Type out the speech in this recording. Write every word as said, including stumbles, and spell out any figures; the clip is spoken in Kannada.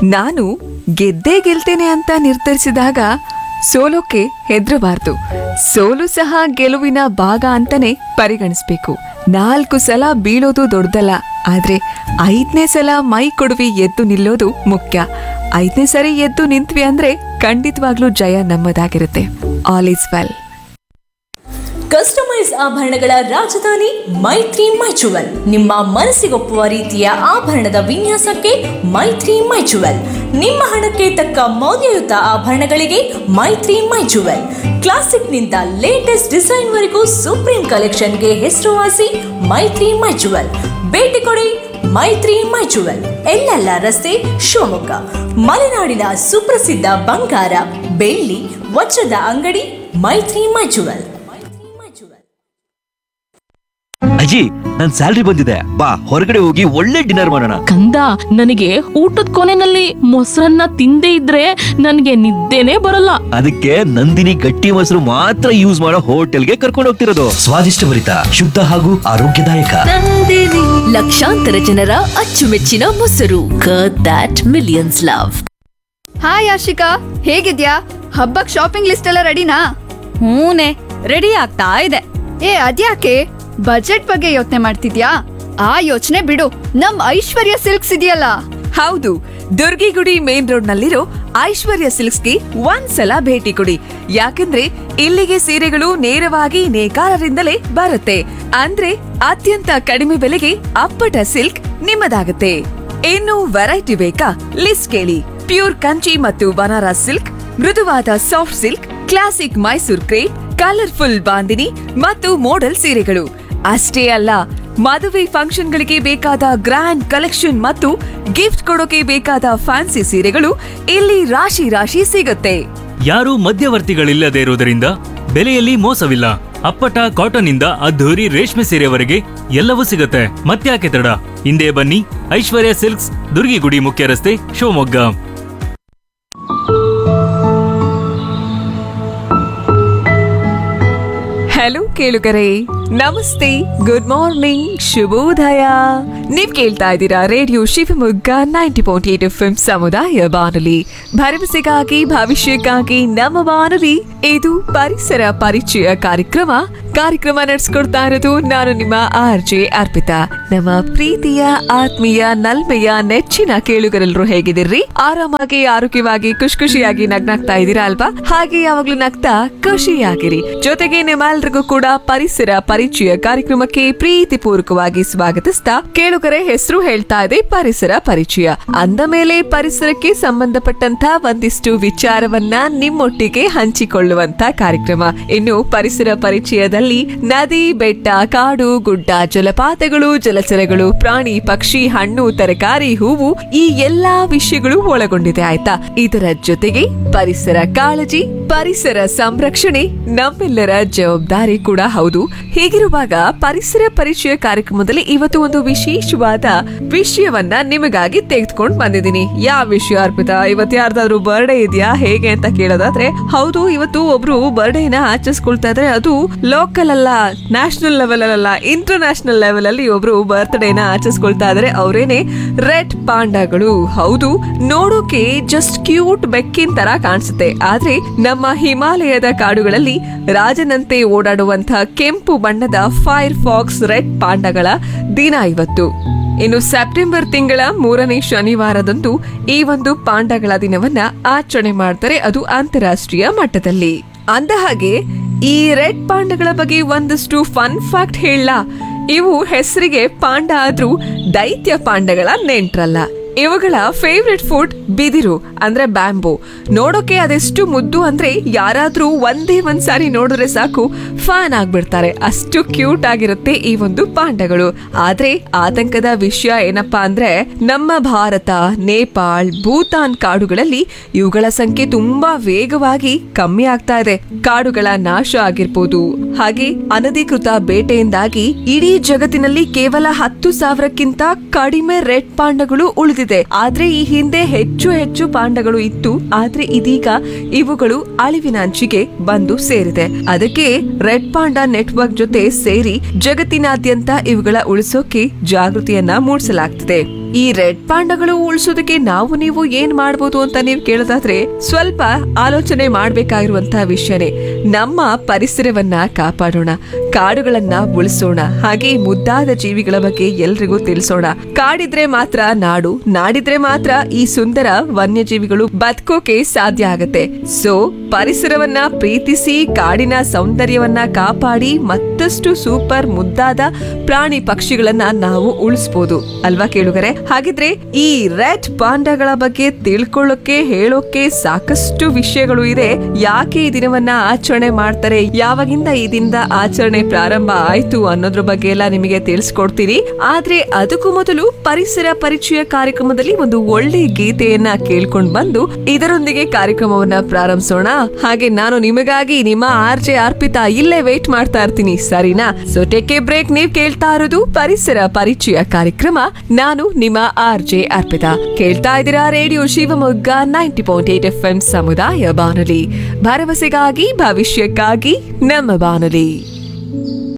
ನಾನು ಗೆದ್ದೇ ಗೆಲ್ತೇನೆ ಅಂತ ನಿರ್ಧರಿಸಿದಾಗ ಸೋಲೋಕೆ ಹೆದರಬಾರ್ದು. ಸೋಲು ಸಹ ಗೆಲುವಿನ ಭಾಗ ಅಂತಾನೆ ಪರಿಗಣಿಸ್ಬೇಕು. ನಾಲ್ಕು ಸಲ ಬೀಳೋದು ದೊಡ್ಡದಲ್ಲ, ಆದ್ರೆ ಐದನೇ ಸಲ ಮೈ ಕೊಡುವಿ ಎದ್ದು ನಿಲ್ಲೋದು ಮುಖ್ಯ. ಐದನೇ ಸರಿ ಎದ್ದು ನಿಂತ್ವಿ ಅಂದ್ರೆ ಖಂಡಿತವಾಗ್ಲೂ ಜಯ ನಮ್ಮದಾಗಿರುತ್ತೆ. All is well. ಕಸ್ಟಮೈಸ್ ಆಭರಣಗಳ ರಾಜಧಾನಿ ಮೈತ್ರಿ ಮೈಚುವಲ್. ನಿಮ್ಮ ಮನಸ್ಸಿಗೊಪ್ಪುವ ರೀತಿಯ ಆಭರಣದ ವಿನ್ಯಾಸಕ್ಕೆ ಮೈತ್ರಿ ಮೈಚುವಲ್. ನಿಮ್ಮ ಹಣಕ್ಕೆ ತಕ್ಕ ಮೌಲ್ಯಯುತ ಆಭರಣಗಳಿಗೆ ಮೈತ್ರಿ ಮೈಚುವಲ್. ಕ್ಲಾಸಿಕ್ನಿಂದ ಲೇಟೆಸ್ಟ್ ಡಿಸೈನ್ ವರೆಗೂ ಸುಪ್ರೀಂ ಕಲೆಕ್ಷನ್ಗೆ ಹೆಸರುವಾಸಿ ಮೈತ್ರಿ ಮೈಚುವಲ್. ಭೇಟಿ ಕೊಡಿ ಮೈತ್ರಿ ಮೈಚುವಲ್, ಎಲ್ಲೆಲ್ಲ ರಸ್ತೆ, ಶಿವಮೊಗ್ಗ. ಮಲೆನಾಡಿನ ಸುಪ್ರಸಿದ್ಧ ಬಂಗಾರ, ಬೆಳ್ಳಿ, ವಜ್ರದ ಅಂಗಡಿ ಮೈತ್ರಿ ಮೈಚುವಲ್. ಅಜ್ಜಿ, ನನ್ ಸ್ಯಾಲ್ರಿ ಬಂದಿದೆ, ಬಾ ಹೊರಗಡೆ ಹೋಗಿ ಒಳ್ಳೆ ಡಿನ್ನರ್ ಮಾಡೋಣ. ಕಂದ, ನನಗೆ ಊಟದ ಕೊನೆನಲ್ಲಿ ಮೊಸರನ್ನ ತಿಂದೇ ಇದ್ರೆ ನನಗೆ ನಿದ್ದೆನೆ ಬರಲ್ಲ. ಅದಕ್ಕೆ ನಂದಿನಿ ಗಟ್ಟಿ ಮೊಸರು ಮಾತ್ರ ಯೂಸ್ ಮಾಡೋ ಹೋಟೆಲ್ಗೆ ಕರ್ಕೊಂಡು ಹೋಗ್ತಿರೋದು. ಸ್ವಾದಿಷ್ಟಭರಿತ, ಶುದ್ಧ ಹಾಗೂ ಆರೋಗ್ಯದಾಯಕ. ನಂದಿನಿ, ಲಕ್ಷಾಂತರ ಜನರ ಅಚ್ಚುಮೆಚ್ಚಿನ ಮೊಸರು. Curd that millions love. Hi Ashika, ಹೇಗಿದ್ಯಾ? ಹಬ್ಬಕ್ ಶಾಪಿಂಗ್ ಲಿಸ್ಟ್ ಎಲ್ಲ ರೆಡಿನಾ? ಹೂನೆ, ರೆಡಿ ಆಗ್ತಾ ಇದೆ. ಏ ಅದ್ಯಾಕೆ ಬಜೆಟ್ ಬಗ್ಗೆ ಯೋಚನೆ ಮಾಡ್ತಿದ್ಯಾ? ಆ ಯೋಚನೆ ಬಿಡು, ನಮ್ ಐಶ್ವರ್ಯ ಸಿಲ್ಕ್ಸ್ ಇದೆಯಲ್ಲ. ಹೌದು, ದುರ್ಗಿಗುಡಿ ಮೇನ್ ರೋಡ್ ನಲ್ಲಿರೋ ಐಶ್ವರ್ಯ ಸಿಲ್ಕ್ಸ್ಗೆ ಒಂದ್ಸಲ ಭೇಟಿ ಕೊಡಿ. ಯಾಕಂದ್ರೆ ಇಲ್ಲಿಗೆ ಸೀರೆಗಳು ನೇರವಾಗಿ ನೇಕಾರರಿಂದಲೇ ಬರುತ್ತೆ. ಅಂದ್ರೆ ಅತ್ಯಂತ ಕಡಿಮೆ ಬೆಲೆಗೆ ಅಪ್ಪಟ ಸಿಲ್ಕ್ ನಿಮ್ಮದಾಗುತ್ತೆ. ಇನ್ನು ವೆರೈಟಿ ಬೇಕಾ? ಲಿಸ್ಟ್ ಕೇಳಿ. ಪ್ಯೂರ್ ಕಂಚಿ ಮತ್ತು ಬನಾರಸ್ ಸಿಲ್ಕ್, ಮೃದುವಾದ soft silk, classic Mysore crepe, colourful bandhani ಮತ್ತು ಮೋಡಲ್ ಸೀರೆಗಳು. ಅಷ್ಟೇ ಅಲ್ಲ, ಮದುವೆ ಫಂಕ್ಷನ್ಗಳಿಗೆ ಬೇಕಾದ ಗ್ರ್ಯಾಂಡ್ ಕಲೆಕ್ಷನ್ ಮತ್ತು ಗಿಫ್ಟ್ ಕೊಡೋಕೆ ಬೇಕಾದ ಫ್ಯಾನ್ಸಿ ಸೀರೆಗಳು ಇಲ್ಲಿ ರಾಶಿ ರಾಶಿ ಸಿಗುತ್ತೆ. ಯಾರು ಮಧ್ಯವರ್ತಿಗಳಿಲ್ಲದೆ ಇರುವುದರಿಂದ ಬೆಲೆಯಲ್ಲಿ ಮೋಸವಿಲ್ಲ. ಅಪ್ಪಟ ಕಾಟನ್ ಇಂದ ಅದ್ಧೂರಿ ರೇಷ್ಮೆ ಸೀರೆವರೆಗೆ ಎಲ್ಲವೂ ಸಿಗುತ್ತೆ. ಮತ್ತ್ಯಾಕೆ ತಡ, ಹಿಂದೆ ಬನ್ನಿ. ಐಶ್ವರ್ಯ ಸಿಲ್ಕ್ಸ್, ದುರ್ಗಿಗುಡಿ ಮುಖ್ಯ ರಸ್ತೆ, ಶಿವಮೊಗ್ಗ. ಹಲೋ ಕೇಳುಗರೆ, ನಮಸ್ತೆ, ಗುಡ್ ಮಾರ್ನಿಂಗ್, ಶುಭೋದಯ. ನೀವ್ ಕೇಳ್ತಾ ಇದ್ದೀರಾ radio Shivamogga ninety point eight F M ಸಮುದಾಯ ಬಾನುಲಿ, ಭರವಸೆಗಾಗಿ ಭವಿಷ್ಯಕ್ಕಾಗಿ ನಮ್ಮ ಬಾನುಲಿ. ಇದು ಪರಿಸರ ಪರಿಚಯ ಕಾರ್ಯಕ್ರಮ. ಕಾರ್ಯಕ್ರಮ ನಡೆಸ್ಕೊಡ್ತಾ ಇರೋದು ನಾನು ನಿಮ್ಮ ಆರ್ ಜೆ ಅರ್ಪಿತಾ. ನಮ್ಮ ಪ್ರೀತಿಯ ಆತ್ಮೀಯ ನಲ್ಮೆಯ ನೆಚ್ಚಿನ ಕೇಳುಗರೆಲ್ಲರೂ ಹೇಗಿದ್ದೀರಿ? ಆರಾಮಾಗಿ, ಆರೋಗ್ಯವಾಗಿ, ಖುಷಿ ಖುಷಿಯಾಗಿ ನಗ್ನಾಗ್ತಾ ಇದ್ದೀರಾ ಅಲ್ವಾ? ಹಾಗೆ ಯಾವಾಗ್ಲೂ ನಗ್ತಾ ಖುಷಿಯಾಗಿರಿ. ಜೊತೆಗೆ ನಿಮ್ಮೆಲ್ರಿಗೂ ಕೂಡ ಪರಿಸರ ಪರಿಚಯ ಕಾರ್ಯಕ್ರಮಕ್ಕೆ ಪ್ರೀತಿ ಪೂರ್ವಕವಾಗಿ ಸ್ವಾಗತಿಸ್ತಾ, ಕೇಳುಗರೆ ಹೆಸರು ಹೇಳ್ತಾ ಇದೆ ಪರಿಸರ ಪರಿಚಯ. ಅಂದ ಮೇಲೆ ಪರಿಸರಕ್ಕೆ ಸಂಬಂಧಪಟ್ಟಂತ ಒಂದಿಷ್ಟು ವಿಚಾರವನ್ನ ನಿಮ್ಮೊಟ್ಟಿಗೆ ಹಂಚಿಕೊಳ್ಳುವಂತ ಕಾರ್ಯಕ್ರಮ. ಇನ್ನು ಪರಿಸರ ಪರಿಚಯದಲ್ಲಿ ನದಿ, ಬೆಟ್ಟ, ಕಾಡು, ಗುಡ್ಡ, ಜಲಪಾತಗಳು, ಜಲಚರಗಳು, ಪ್ರಾಣಿ, ಪಕ್ಷಿ, ಹಣ್ಣು, ತರಕಾರಿ, ಹೂವು, ಈ ಎಲ್ಲಾ ವಿಷಯಗಳು ಒಳಗೊಂಡಿದೆ. ಆಯ್ತಾ? ಇದರ ಜೊತೆಗೆ ಪರಿಸರ ಕಾಳಜಿ, ಪರಿಸರ ಸಂರಕ್ಷಣೆ ನಮ್ಮೆಲ್ಲರ ಜವಾಬ್ದಾರಿ ಕೂಡ ಹೌದು. ಹೀಗಿರುವಾಗ ಪರಿಸರ ಪರಿಚಯ ಕಾರ್ಯಕ್ರಮದಲ್ಲಿ ಇವತ್ತು ಒಂದು ವಿಶೇಷವಾದ ವಿಷಯವನ್ನ ನಿಮಗಾಗಿ ತೆಗೆದುಕೊಂಡು ಬಂದಿದ್ದೀನಿ. ಯಾವ ವಿಷಯ ಅರ್ಪಿತಾ? ಇವತ್ತು ಯಾರ್ದಾದ್ರು ಬರ್ಡೇ ಇದೆಯಾ ಹೇಗೆ ಅಂತ ಕೇಳೋದಾದ್ರೆ, ಹೌದು, ಇವತ್ತು ಒಬ್ರು ಬರ್ಡೇನ ಆಚರಿಸ್ಕೊಳ್ತಾ ಇದ್ರೆ. ಅದು ಲೋಕಲ್ ಅಲ್ಲ, ನ್ಯಾಷನಲ್ ಲೆವೆಲ್ ಅಲ್ಲ, ಇಂಟರ್ ನ್ಯಾಷನಲ್ ಲೆವೆಲ್ ಅಲ್ಲಿ ಒಬ್ರು ಬರ್ತ್ಡೇನ ಆಚರಿಸ್ಕೊಳ್ತಾ ಇದ್ರೆ. ಅವರೇನೆ ರೆಡ್ ಪಾಂಡಾಗಳು. ಹೌದು, ನೋಡೋಕೆ ಜಸ್ಟ್ ಕ್ಯೂಟ್ ಬೆಕ್ಕಿನ ತರ ಕಾಣಿಸುತ್ತೆ, ಆದ್ರೆ ನಮ್ಮ ಹಿಮಾಲಯದ ಕಾಡುಗಳಲ್ಲಿ ರಾಜನಂತೆ ಓಡಾಡುವಂತಹ ಕೆಂಪು ಬಣ್ಣದ ಫೈರ್ ಫಾಕ್ಸ್ ರೆಡ್ ಪಾಂಡಗಳ ದಿನ ಇವತ್ತು. ಇನ್ನು ಸೆಪ್ಟೆಂಬರ್ ತಿಂಗಳ ಮೂರನೇ ಶನಿವಾರದಂದು ಈ ಒಂದು ಪಾಂಡಗಳ ದಿನವನ್ನ ಆಚರಣೆ ಮಾಡ್ತಾರೆ, ಅದು ಅಂತಾರಾಷ್ಟ್ರೀಯ ಮಟ್ಟದಲ್ಲಿ. ಅಂದ ಹಾಗೆ ಈ ರೆಡ್ ಪಾಂಡಗಳ ಬಗ್ಗೆ ಒಂದಷ್ಟು ಫನ್ ಫ್ಯಾಕ್ಟ್ ಹೇಳ. ಇವು ಹೆಸರಿಗೆ ಪಾಂಡ ಆದ್ರೂ ದೈತ್ಯ ಪಾಂಡಗಳ ನೆಂಟ್ರಲ್ಲ. ಇವುಗಳ ಫೇವ್ರೆಟ್ ಫುಡ್ ಬಿದಿರು ಅಂದ್ರೆ ಬ್ಯಾಂಬೋ. ನೋಡೋಕೆ ಅದೆಷ್ಟು ಮುದ್ದು ಅಂದ್ರೆ ಯಾರಾದ್ರೂ ಒಂದೇ ಒಂದ್ಸಾರಿ ನೋಡಿದ್ರೆ ಸಾಕು ಫ್ಯಾನ್ ಆಗ್ಬಿಡ್ತಾರೆ, ಅಷ್ಟು ಕ್ಯೂಟ್ ಆಗಿರುತ್ತೆ ಈ ಒಂದು ಪಾಂಡಗಳು. ಆದ್ರೆ ಆತಂಕದ ವಿಷಯ ಏನಪ್ಪಾ ಅಂದ್ರೆ, ನಮ್ಮ ಭಾರತ, ನೇಪಾಳ್, ಭೂತಾನ್ ಕಾಡುಗಳಲ್ಲಿ ಇವುಗಳ ಸಂಖ್ಯೆ ತುಂಬಾ ವೇಗವಾಗಿ ಕಮ್ಮಿ ಆಗ್ತಾ ಇದೆ. ಕಾಡುಗಳ ನಾಶ ಆಗಿರ್ಬೋದು, ಹಾಗೆ ಅನಧಿಕೃತ ಬೇಟೆಯಿಂದಾಗಿ ಇಡೀ ಜಗತ್ತಿನಲ್ಲಿ ಕೇವಲ ಹತ್ತು ಸಾವಿರಕ್ಕಿಂತ ಕಡಿಮೆ ರೆಡ್ ಪಾಂಡಗಳು ಉಳಿದಿದೆ. ಆದ್ರೆ ಈ ಹಿಂದೆ ಹೆಚ್ಚು ಹೆಚ್ಚು ಪಾಂಡಗಳು ಇತ್ತು, ಆದ್ರೆ ಇದೀಗ ಇವುಗಳು ಅಳಿವಿನಂಚಿಗೆ ಬಂದು ಸೇರಿದೆ. ಅದಕ್ಕೆ ರೆಡ್ ಪಾಂಡ ನೆಟ್ವರ್ಕ್ ಜೊತೆ ಸೇರಿ ಜಗತ್ತಿನಾದ್ಯಂತ ಇವುಗಳ ಉಳಿಸೋಕೆ ಜಾಗೃತಿಯನ್ನ ಮೂಡಿಸಲಾಗ್ತಿದೆ. ಈ ರೆಡ್ ಪಾಂಡಗಳು ಉಳಿಸೋದಕ್ಕೆ ನಾವು ನೀವು ಏನ್ ಮಾಡ್ಬೋದು ಅಂತ ನೀವು ಕೇಳೋದಾದ್ರೆ ಸ್ವಲ್ಪ ಆಲೋಚನೆ ಮಾಡ್ಬೇಕಾಗಿರುವಂತಹ ವಿಷಯನೇ. ನಮ್ಮ ಪರಿಸರವನ್ನ ಕಾಪಾಡೋಣ, ಕಾಡುಗಳನ್ನ ಉಳಿಸೋಣ, ಹಾಗೆ ಮುದ್ದಾದ ಜೀವಿಗಳ ಬಗ್ಗೆ ಎಲ್ರಿಗೂ ತಿಳಿಸೋಣ. ಕಾಡಿದ್ರೆ ಮಾತ್ರ ನಾಡು, ನಾಡಿದ್ರೆ ಮಾತ್ರ ಈ ಸುಂದರ ವನ್ಯಜೀವಿಗಳು ಬದುಕೋಕೆ ಸಾಧ್ಯ ಆಗತ್ತೆ. ಸೊ ಪರಿಸರವನ್ನ ಪ್ರೀತಿಸಿ ಕಾಡಿನ ಸೌಂದರ್ಯವನ್ನ ಕಾಪಾಡಿ ಮತ್ತಷ್ಟು ಸೂಪರ್ ಮುದ್ದಾದ ಪ್ರಾಣಿ ಪಕ್ಷಿಗಳನ್ನ ನಾವು ಉಳಿಸಬಹುದು ಅಲ್ವಾ ಕೇಳುಗರೆ? ಹಾಗಿದ್ರೆ ಈ ರೆಡ್ ಪಾಂಡಗಳ ಬಗ್ಗೆ ತಿಳ್ಕೊಳ್ಳೋಕೆ ಹೇಳೋಕೆ ಸಾಕಷ್ಟು ವಿಷಯಗಳು ಇದೆ. ಯಾಕೆ ಈ ದಿನವನ್ನ ಆಚರಣೆ ಮಾಡ್ತಾರೆ, ಯಾವಾಗಿಂದ ಈ ದಿನದ ಆಚರಣೆ ಪ್ರಾರಂಭ ಆಯ್ತು ಅನ್ನೋದ್ರ ಬಗ್ಗೆ ಎಲ್ಲ ನಿಮಗೆ ತಿಳಿಸ್ಕೊಡ್ತೀನಿ. ಆದ್ರೆ ಅದಕ್ಕೂ ಮೊದಲು ಪರಿಸರ ಪರಿಚಯ ಕಾರ್ಯಕ್ರಮದಲ್ಲಿ ಒಂದು ಒಳ್ಳೆ ಗೀತೆಯನ್ನ ಕೇಳ್ಕೊಂಡ್ ಬಂದು ಇದರೊಂದಿಗೆ ಕಾರ್ಯಕ್ರಮವನ್ನ ಪ್ರಾರಂಭಿಸೋಣ. ಹಾಗೆ ನಾನು ನಿಮಗಾಗಿ ನಿಮ್ಮ ಆರ್ ಜೆ ಅರ್ಪಿತಾ ಇಲ್ಲೇ ವೇಟ್ ಮಾಡ್ತಾ ಇರ್ತೀನಿ, ಸರಿನಾ? So take A break. ನೀವ್ ಕೇಳ್ತಾ ಇರೋದು ಪರಿಸರ ಪರಿಚಯ ಕಾರ್ಯಕ್ರಮ. ನಾನು ನಿಮ್ಮ ಆರ್ ಜೆ ಅರ್ಪಿತಾ. ಕೇಳ್ತಾ ಇದ್ದೀರಾ radio Shivamogga ninety point eight F M ಸಮುದಾಯ ಬಾನುಲಿ, ಭರವಸೆಗಾಗಿ ಭವಿಷ್ಯಕ್ಕಾಗಿ ನಮ್ಮ ಬಾನುಲಿ.